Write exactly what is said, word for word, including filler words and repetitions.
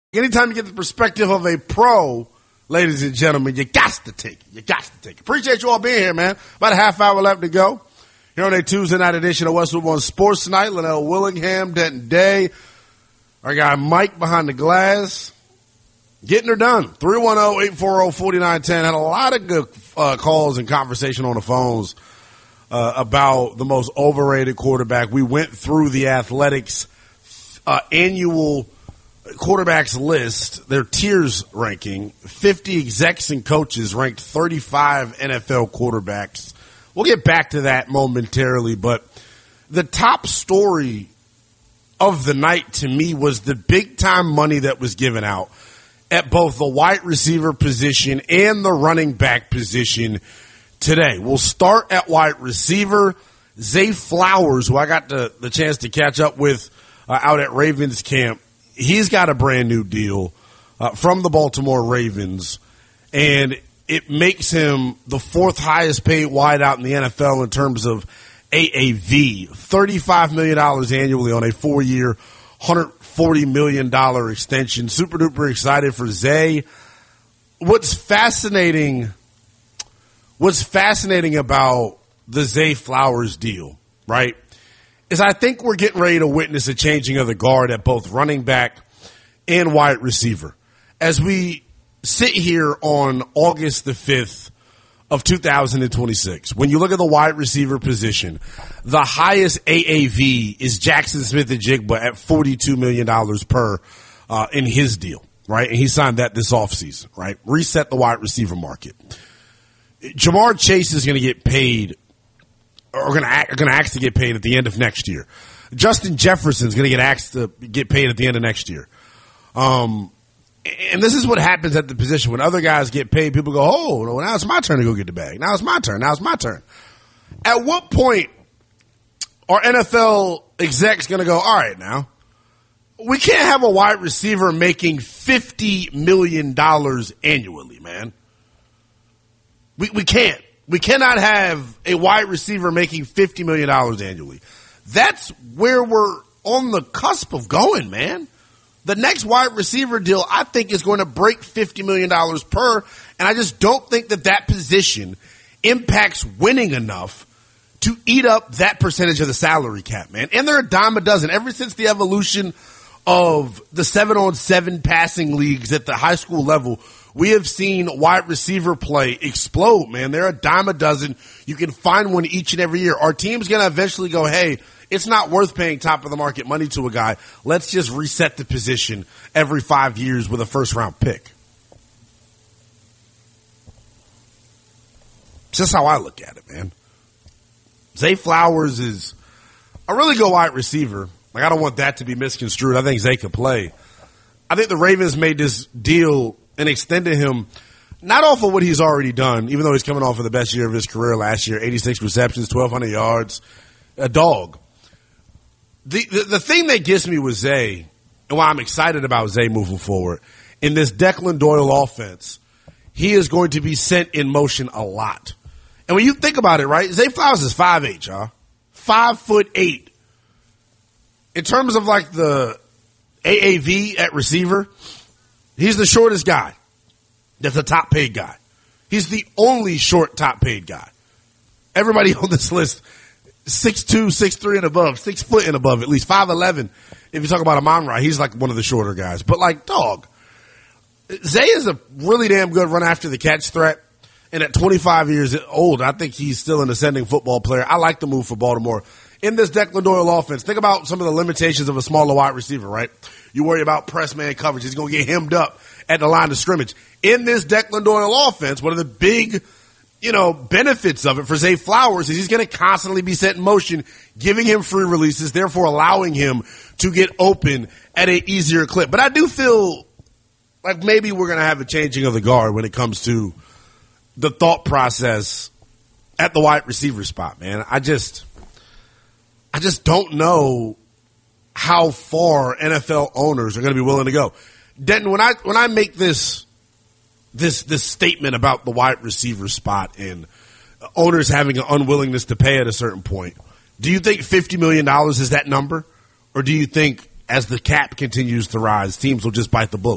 Anytime you get the perspective of a pro, ladies and gentlemen, you got to take it. You got to take it. Appreciate you all being here, man. About a half hour left to go. Here on a Tuesday night edition of Westwood One Sports Night. Linnell Willingham, Denton Day. Our guy Mike behind the glass. Getting her done. three one zero, eight four zero, four nine one zero. Had a lot of good uh, calls and conversation on the phones uh, about the most overrated quarterback. We went through the Athletics uh, annual quarterbacks list, their tiers ranking. fifty execs and coaches ranked thirty-five N F L quarterbacks. We'll get back to that momentarily, but the top story of the night to me was the big time money that was given out at both the wide receiver position and the running back position today. We'll start at wide receiver. Zay Flowers, who I got the, the chance to catch up with uh, out at Ravens camp, he's got a brand new deal uh, from the Baltimore Ravens, and it makes him the fourth highest paid wideout in the N F L in terms of A A V. thirty-five million dollars annually on a four-year, one hundred forty million dollars extension. Super duper excited for Zay. What's fascinating, what's fascinating about the Zay Flowers deal, right, is I think we're getting ready to witness a changing of the guard at both running back and wide receiver. As we sit here on August the fifth of two thousand twenty-six, when you look at the wide receiver position, the highest A A V is Jackson Smith-Njigba at forty-two million dollars per uh, in his deal, right? And he signed that this offseason, right? Reset the wide receiver market. Jamar Chase is going to get paid are going to going to ask to get paid at the end of next year. Justin Jefferson's going to get asked to get paid at the end of next year. Um, and this is what happens at the position when other guys get paid. People go, "Oh, now it's my turn to go get the bag. Now it's my turn. Now it's my turn." At what point are N F L execs going to go, "All right, now we can't have a wide receiver making fifty million dollars annually, man. We we can't." We cannot have a wide receiver making fifty million dollars annually. That's where we're on the cusp of going, man. The next wide receiver deal, I think, is going to break fifty million dollars per, and I just don't think that that position impacts winning enough to eat up that percentage of the salary cap, man. And they're a dime a dozen. Ever since the evolution of the seven-on-seven passing leagues at the high school level, we have seen wide receiver play explode, man. They're a dime a dozen. You can find one each and every year. Our team's going to eventually go, hey, it's not worth paying top of the market money to a guy. Let's just reset the position every five years with a first round pick. It's just how I look at it, man. Zay Flowers is a really good wide receiver. Like, I don't want that to be misconstrued. I think Zay could play. I think the Ravens made this deal and extended him not off of what he's already done, even though he's coming off of the best year of his career last year, eighty-six receptions, twelve hundred yards, a dog. The, the the thing that gets me with Zay, and why I'm excited about Zay moving forward, in this Declan Doyle offense, he is going to be sent in motion a lot. And when you think about it, right, Zay Flowers is five eight, y'all. five foot eight. In terms of like the A A V at receiver, he's the shortest guy. That's the top paid guy. He's the only short top paid guy. Everybody on this list, six two, six three and above, six foot and above, at least five eleven. If you talk about Amon-Ra, he's like one of the shorter guys. But like, dog, Zay is a really damn good run after the catch threat. And at twenty-five years old, I think he's still an ascending football player. I like the move for Baltimore. In this Declan Doyle offense, think about some of the limitations of a smaller wide receiver, right? You worry about press man coverage. He's going to get hemmed up at the line of scrimmage. In this Declan Doyle offense, one of the big, you know, benefits of it for Zay Flowers is he's going to constantly be set in motion, giving him free releases, therefore allowing him to get open at an easier clip. But I do feel like maybe we're going to have a changing of the guard when it comes to the thought process at the wide receiver spot, man. I just, I just don't know how far N F L owners are going to be willing to go. Denton, when I when I make this this this statement about the wide receiver spot and owners having an unwillingness to pay at a certain point, do you think fifty million dollars is that number? Or do you think as the cap continues to rise, teams will just bite the bullet?